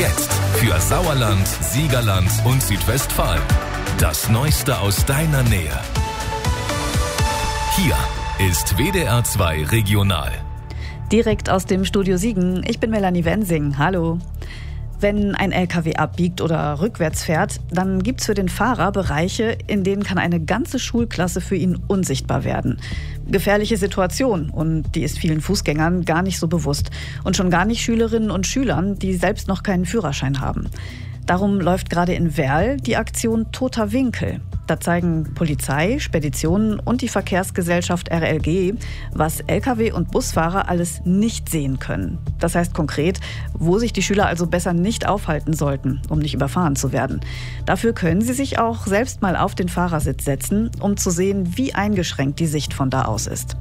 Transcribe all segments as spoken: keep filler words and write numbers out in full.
Jetzt für Sauerland, Siegerland und Südwestfalen. Das Neueste aus deiner Nähe. Hier ist W D R zwei Regional. Direkt aus dem Studio Siegen. Ich bin Melanie Wensing. Hallo. Wenn ein L K W abbiegt oder rückwärts fährt, dann gibt es für den Fahrer Bereiche, in denen kann eine ganze Schulklasse für ihn unsichtbar werden. Gefährliche Situation, und die ist vielen Fußgängern gar nicht so bewusst. Und schon gar nicht Schülerinnen und Schülern, die selbst noch keinen Führerschein haben. Darum läuft gerade in Werl die Aktion Toter Winkel. Da zeigen Polizei, Speditionen und die Verkehrsgesellschaft R L G, was L K W- und Busfahrer alles nicht sehen können. Das heißt konkret, wo sich die Schüler also besser nicht aufhalten sollten, um nicht überfahren zu werden. Dafür können sie sich auch selbst mal auf den Fahrersitz setzen, um zu sehen, wie eingeschränkt die Sicht von da aus ist.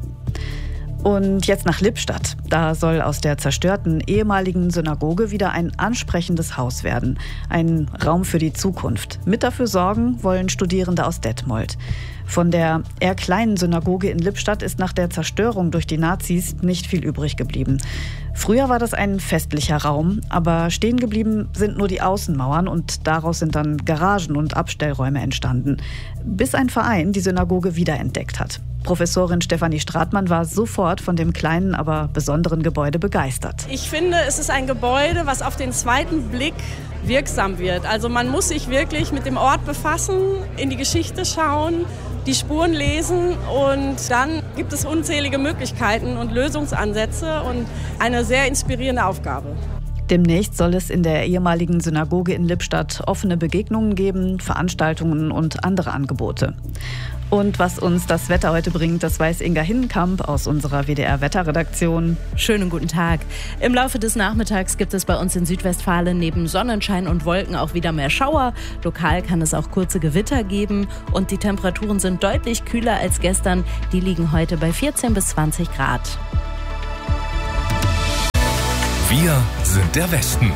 Und jetzt nach Lippstadt. Da soll aus der zerstörten ehemaligen Synagoge wieder ein ansprechendes Haus werden. Ein Raum für die Zukunft. Mit dafür sorgen wollen Studierende aus Detmold. Von der eher kleinen Synagoge in Lippstadt ist nach der Zerstörung durch die Nazis nicht viel übrig geblieben. Früher war das ein festlicher Raum, aber stehen geblieben sind nur die Außenmauern und daraus sind dann Garagen und Abstellräume entstanden. Bis ein Verein die Synagoge wiederentdeckt hat. Professorin Stefanie Stratmann war sofort von dem kleinen, aber besonderen Gebäude begeistert. Ich finde, es ist ein Gebäude, was auf den zweiten Blick wirksam wird. Also man muss sich wirklich mit dem Ort befassen, in die Geschichte schauen, die Spuren lesen und dann gibt es unzählige Möglichkeiten und Lösungsansätze und eine sehr inspirierende Aufgabe. Demnächst soll es in der ehemaligen Synagoge in Lippstadt offene Begegnungen geben, Veranstaltungen und andere Angebote. Und was uns das Wetter heute bringt, das weiß Inga Hinnenkamp aus unserer W D R-Wetterredaktion. Schönen guten Tag. Im Laufe des Nachmittags gibt es bei uns in Südwestfalen neben Sonnenschein und Wolken auch wieder mehr Schauer. Lokal kann es auch kurze Gewitter geben und die Temperaturen sind deutlich kühler als gestern. Die liegen heute bei vierzehn bis zwanzig Grad. Wir sind der Westen.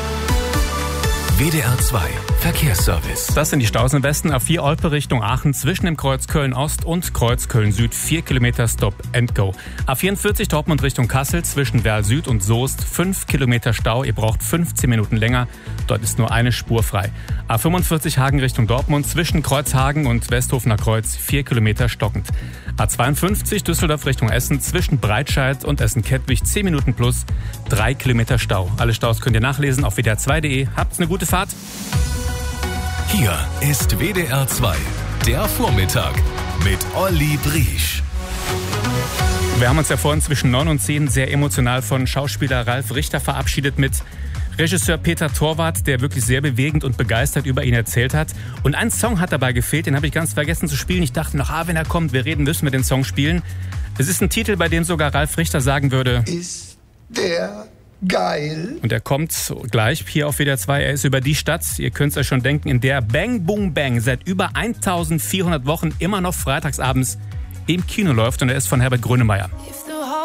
W D R zwei Verkehrsservice. Das sind die Staus im Westen. A vier Olpe Richtung Aachen zwischen dem Kreuz Köln-Ost und Kreuz Köln-Süd. vier Kilometer Stop and Go. A vierundvierzig Dortmund Richtung Kassel zwischen Werl Süd und Soest. fünf Kilometer Stau. Ihr braucht fünfzehn Minuten länger. Dort ist nur eine Spur frei. A fünfundvierzig Hagen Richtung Dortmund zwischen Kreuzhagen und Westhofener Kreuz. vier Kilometer stockend. A zweiundfünfzig Düsseldorf Richtung Essen zwischen Breitscheid und Essen-Kettwig. zehn Minuten plus. drei Kilometer Stau. Alle Staus könnt ihr nachlesen auf w d r zwei punkt de. Habt eine gute Fahrt. Hier ist W D R zwei, der Vormittag mit Olli Briesch. Wir haben uns ja vorhin zwischen neun und zehn sehr emotional von Schauspieler Ralf Richter verabschiedet mit Regisseur Peter Torwart, der wirklich sehr bewegend und begeistert über ihn erzählt hat. Und ein Song hat dabei gefehlt, den habe ich ganz vergessen zu spielen. Ich dachte noch, ah, wenn er kommt, wir reden, müssen wir den Song spielen. Es ist ein Titel, bei dem sogar Ralf Richter sagen würde, ist der geil. Und er kommt gleich hier auf W D R zwei. Er ist über die Stadt, ihr könnt es euch schon denken, in der Bang Boom Bang seit über eintausendvierhundert Wochen immer noch freitagsabends im Kino läuft. Und er ist von Herbert Grönemeyer.